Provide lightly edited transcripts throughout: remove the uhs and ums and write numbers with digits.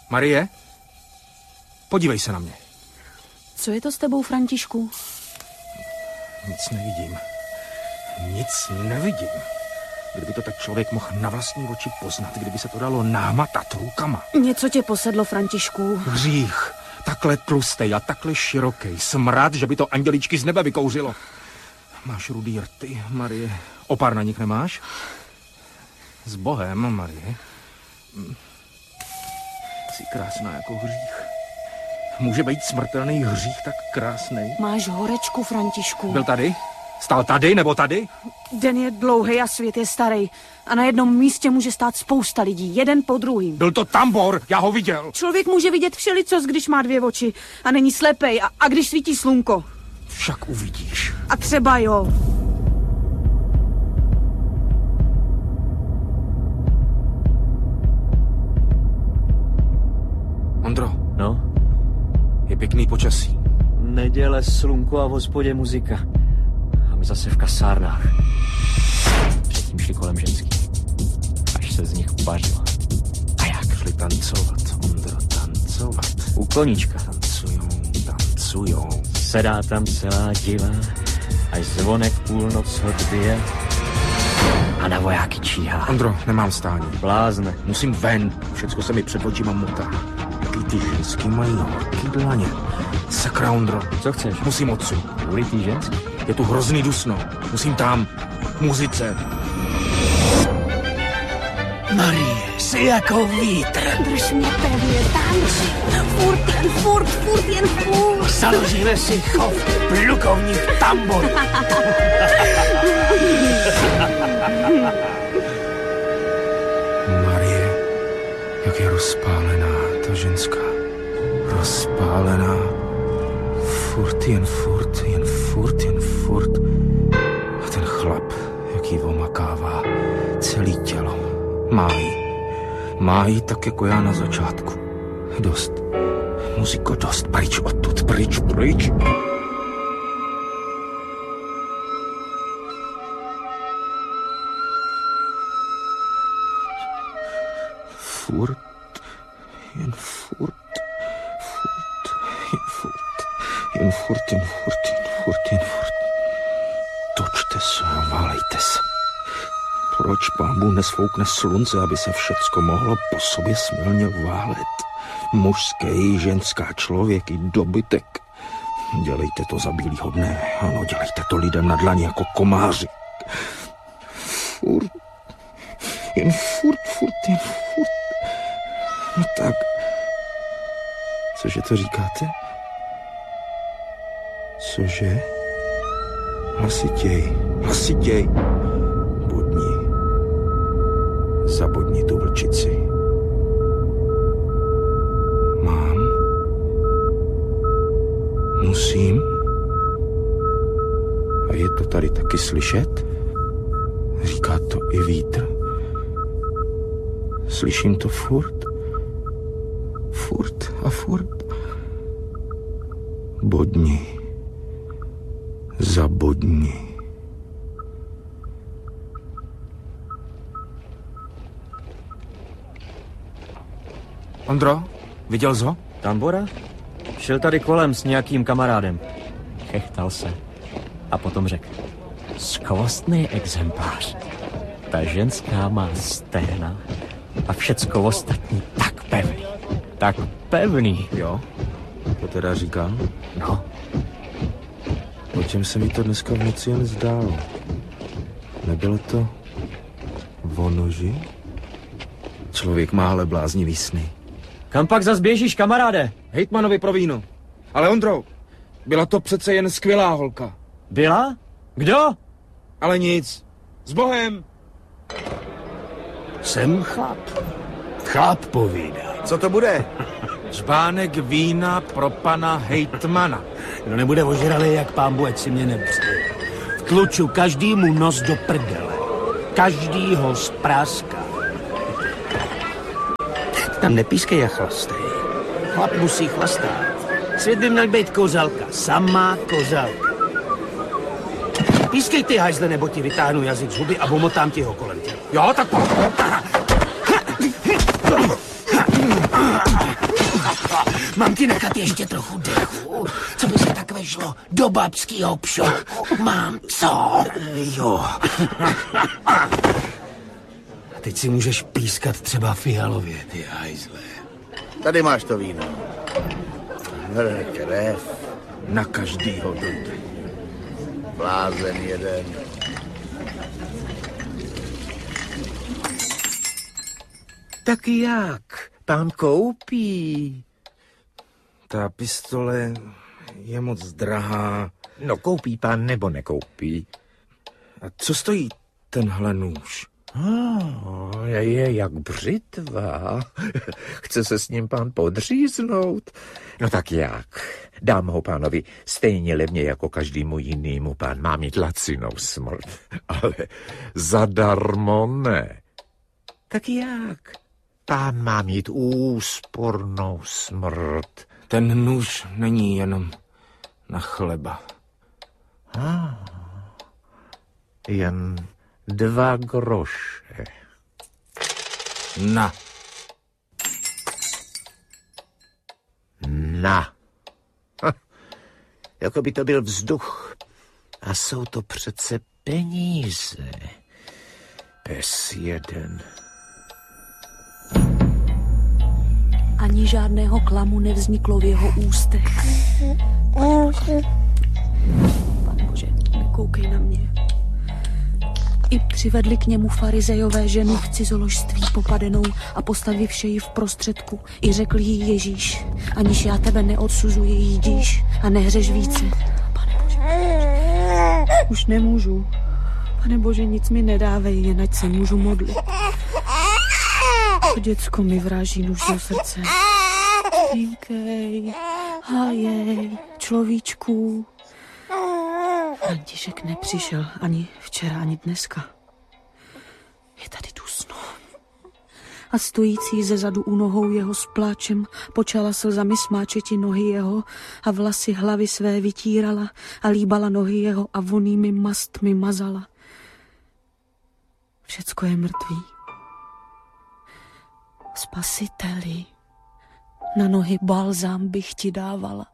Marie? Podívej se na mě. Co je to s tebou, Františku? Nic nevidím. Nic nevidím. Kdyby to tak člověk mohl na vlastní oči poznat, kdyby se to dalo námatat rukama. Něco tě posedlo, Františku. Hřích. Takhle tlustej a takhle široký. Smrad, že by to anděličky z nebe vykouřilo. Máš rudý rty, Marie. Opár na nich nemáš? S Bohem, Marie. Jsi krásná jako hřích. Může být smrtelný hřích tak krásný? Máš horečku, Františku. Byl tady? Stál tady nebo tady? Den je dlouhý a svět je starý. A na jednom místě může stát spousta lidí, jeden po druhým. Byl to Tambor, já ho viděl. Člověk může vidět všelicos, když má 2 oči a není slepej a když svítí slunko. Však uvidíš. A třeba jo. Ondro. No? Je pěkný počasí. Neděle, slunko a v hospodě muzika. A my zase v kasárnách. Předtím šli kolem ženský. Až se z nich upařilo. A jak šli tancovat, Ondro, tancovat. U koníčka. Tancujou. Sedá tam celá diva, až zvonek půlnoc odbije a na vojáky číhá. Ondro, nemám stání. Blázne. Musím ven. Všecko se mi před očima motá. Jaký ty ženský mají horký dlaně. Sakra, Ondro. Co chceš? Musím odsud. Kvůli tý ženský? Je tu hrozný dusno. Musím tam. K muzice. Marie, jsi jako vítr. Drž mě pevně, tanči. Furt jen furt. Založíme si chov plukovník Tambor. Marie, jak je rozpálená ta ženská. Rozpálená. Furt. A ten chlap, jak jí omakává celý tělo. Má jí tak jako já na začátku. Dost. Muziko, dost. Pryč odtud, pryč. Jen furt. Točte se a válejte se. Proč Pán Bůh nesfoukne slunce, aby se všecko mohlo po sobě smilně válet? Mužský, ženská, člověk i dobytek. Dělejte to za bílýho dne. Ano, dělejte to lidem na dlani jako komáři. Jen furt. No tak. Cože to říkáte? Cože? Hlasitěj. Zabodni tu vlčici. Mám? Musím? A je to tady taky slyšet? Říká to i vítr. Slyším to furt. Bodni. Zabodni. Ondro, viděl jsi ho? Tambora? Šel tady kolem s nějakým kamarádem. Chechtal se. A potom řekl. Skvostný exemplář. Ta ženská má stehna a všecko ostatní tak pevný. Jo, to teda říkal. No. O čem se mi to dneska v noci jen zdálo? Nebylo to o noži? Člověk má ale bláznivý sny. Kam pak zas běžíš, kamaráde? Hejtmanovi pro víno. Ale Ondro, byla to přece jen skvělá holka. Byla? Kdo? Ale nic. S Bohem! Jsem chlap. Chlap povídá. Co to bude? Žbánek vína pro pana hejtmana. Kdo nebude ožralý jak Pán Bůh, ať si mě nepřeje. Vtluču každému nos do prdele. Každýho zpráská. Tam nepískej a chlastej. Chlap musí chlastat. Svět by měl být kořalka. Samá kořalka. Pískej ty hajzle, nebo ti vytáhnu jazyk z huby a omotám ti ho kolem těla. Jo, tak Mám ti nechat ještě trochu dechu? Co by se tak vešlo do babskýho pšoku? Mám co? Jo. A teď si můžeš pískat třeba fialově, ty hajzle. Tady máš to víno. Krev. Na každýho dojde. Blázen jeden. Tak jak? Pán koupí. Ta pistole je moc drahá. No koupí pán nebo nekoupí? A co stojí tenhle nůž? Je jak břitva. Chce se s ním pán podříznout? No tak jak? Dám ho pánovi stejně levně jako každému jinému. Pán má mít lacinou smrt. Ale zadarmo ne. Tak jak? Pán má mít úspornou smrt. Ten nůž není jenom na chleba. Jen 2 groše. Na. Jako by to byl vzduch. A jsou to přece peníze. Pes jeden. Ani žádného klamu nevzniklo v jeho ústech. Pane Bože, nekoukej na mě. I přivedli k němu farizejové ženu v cizoložství popadenou a postavivši ji v prostředku. I řekl jí Ježíš, aniž já tebe neodsuzuji, jdíš a nehřeš více. Pane Bože, už nemůžu. Pane Bože, nic mi nedávej, jen ať se můžu modlit. To děcko mi vráží nůž do srdce. Spinkej, hájej, človíčku. František nepřišel ani včera, ani dneska. Je tady dusno. A stojící ze zadu u nohou jeho s pláčem počala slzami smáčeti nohy jeho a vlasy hlavy své vytírala a líbala nohy jeho a vonými mastmi mazala. Všecko je mrtvý. Spasiteli, na nohy balzám bych ti dávala.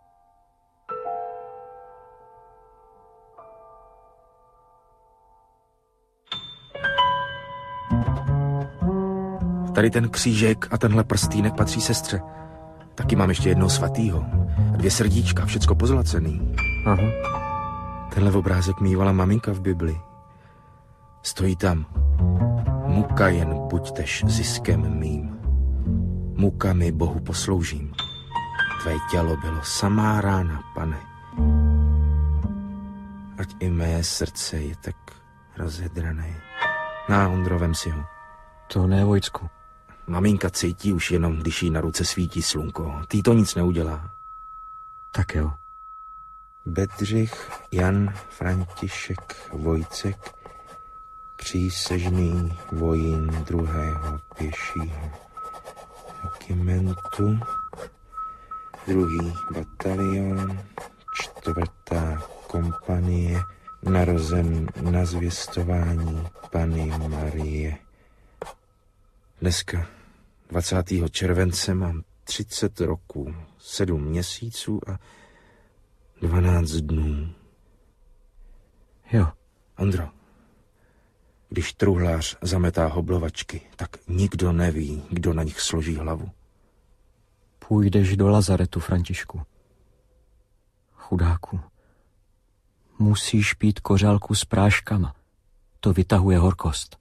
Tady ten křížek a tenhle prstýnek patří sestře. Taky mám ještě jednoho svatýho. 2 srdíčka, všecko pozlacený. Aha. Tenhle obrázek mývala maminka v Bibli. Stojí tam. Muka jen buďtež ziskem mým. Mukami Bohu posloužím. Tvé tělo bylo samá rána, Pane. Ať i mé srdce je tak rozhedrané. Na, Ondro, vem si ho. To ne, Vojtsku. Maminka cítí už jenom, když jí na ruce svítí slunko. Tý to nic neudělá. Tak jo. Bedřich Jan František Vojcek, přísežný vojín 2. pěšího regimentu, 2. batalion, 4. kompanie, narozen na zvěstování Panny Marie. Dneska, 20. července, mám 30 roků, 7 měsíců a 12 dnů. Jo. Ondro, když truhlář zametá hoblovačky, tak nikdo neví, kdo na nich složí hlavu. Půjdeš do lazaretu, Františku. Chudáku. Musíš pít kořálku s práškama. To vytahuje horkost.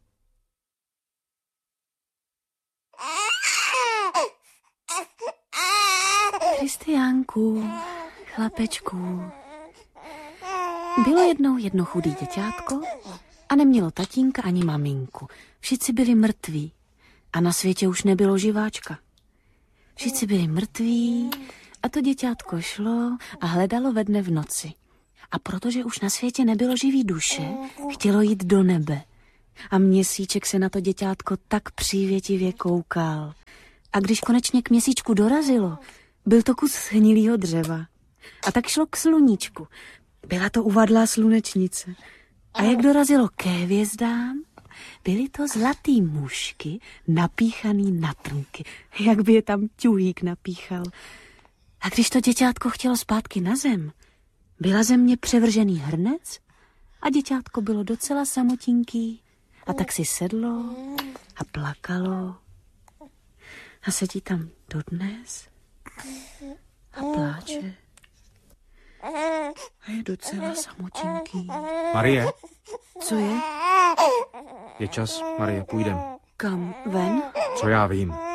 Kristiánku, chlapečku. Bylo jednou jedno chudý děťátko a nemělo tatínka ani maminku. Všichni byli mrtví a na světě už nebylo živáčka. Všichni byli mrtví a to děťátko šlo a hledalo ve dne v noci. A protože už na světě nebylo živý duše, chtělo jít do nebe. A měsíček se na to děťátko tak přívětivě koukal. A když konečně k měsíčku dorazilo, byl to kus hnilýho dřeva. A tak šlo k sluníčku. Byla to uvadlá slunečnice. A jak dorazilo ke hvězdám, byly to zlatý mušky napíchaný na trnky. Jak by je tam ťuhýk napíchal. A když to děťátko chtělo zpátky na zem, byla země převržený hrnec a děťátko bylo docela samotinký a tak si sedlo a plakalo a sedí tam dodnes a pláče a je docela samotinký. Marie, Co je? je čas, Marie, půjdem. Kam? Ven? Co já vím.